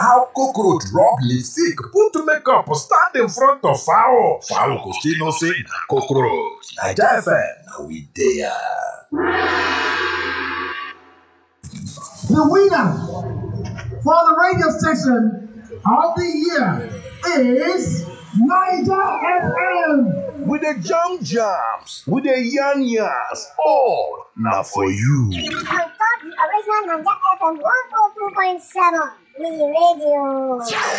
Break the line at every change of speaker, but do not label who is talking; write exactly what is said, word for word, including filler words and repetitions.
how cockroach rub lipstick put makeup stand in front of fowl. Fowl go still know say na cockroach. Naija F M, na we dey.
The winner for the radio station of the year is Naija F M.
We dey jam jams, we dey yarn yarns, all na for you.
On top the original Naija F M one oh two point seven, we radio.